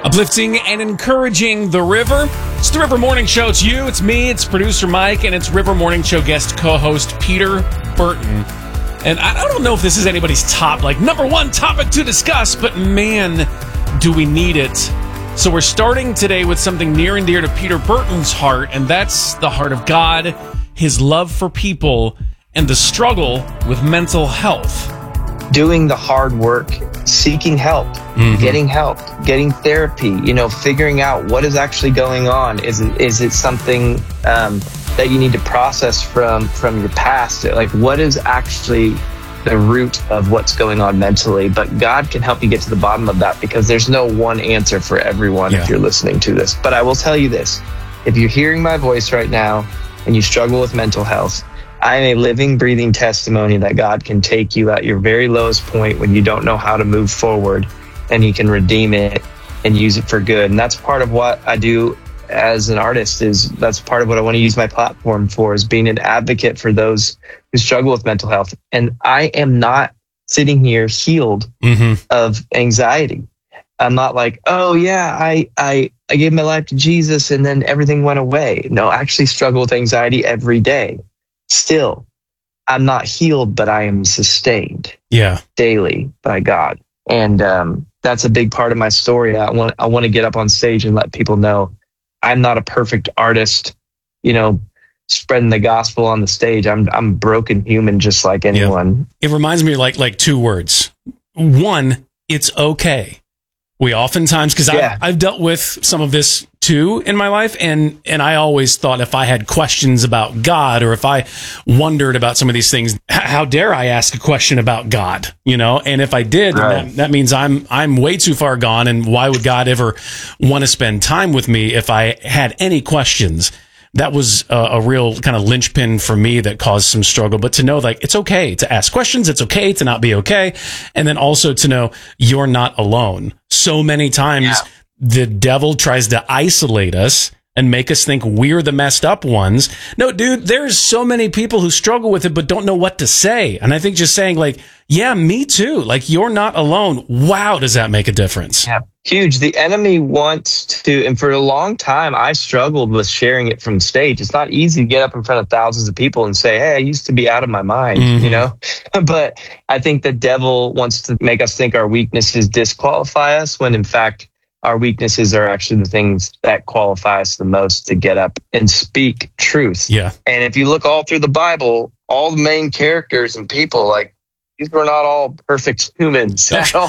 Uplifting and encouraging the River. It's the River Morning Show. It's you, it's me, it's producer Mike, and it's River Morning Show guest co-host Peter Burton. And I don't know if this is anybody's top, number one topic to discuss, but man, do we need it. So we're starting today with something near and dear to Peter Burton's heart, and that's the heart of God, his love for people, and the struggle with mental health. Doing the hard work, seeking help, getting therapy, figuring out what is actually going on. Is it something that you need to process from your past? What is actually the root of what's going on mentally? But God can help you get to the bottom of that, because there's no one answer for everyone if you're listening to this. But I will tell you this, if you're hearing my voice right now and you struggle with mental health, I am a living, breathing testimony that God can take you at your very lowest point when you don't know how to move forward, and he can redeem it and use it for good. And that's part of what I do as an artist. That's part of what I want to use my platform for, is being an advocate for those who struggle with mental health. And I am not sitting here healed of anxiety. I'm not like, oh yeah, I gave my life to Jesus and then everything went away. No, I actually struggle with anxiety every day. Still, I'm not healed, but I am sustained daily by God. And that's a big part of my story. I want to get up on stage and let people know I'm not a perfect artist, spreading the gospel on the stage. I'm a broken human just like anyone. It reminds me of like two words. One, it's okay. We oftentimes, because I've dealt with some of this too in my life, and I always thought if I had questions about God, or if I wondered about some of these things, how dare I ask a question about God, And if I did, that means I'm way too far gone, and why would God ever want to spend time with me if I had any questions? That was a real kind of linchpin for me that caused some struggle. But to know, it's okay to ask questions. It's okay to not be okay. And then also to know you're not alone. So many times the devil tries to isolate us and make us think we're the messed up ones. No, dude, there's so many people who struggle with it but don't know what to say. And I think just saying yeah, me too. You're not alone. Wow, does that make a difference? Yeah, huge. The enemy wants to, and for a long time, I struggled with sharing it from stage. It's not easy to get up in front of thousands of people and say, hey, I used to be out of my mind, But I think the devil wants to make us think our weaknesses disqualify us, when in fact, our weaknesses are actually the things that qualify us the most to get up and speak truth. Yeah. And if you look all through the Bible, all the main characters and people, these were not all perfect humans at all.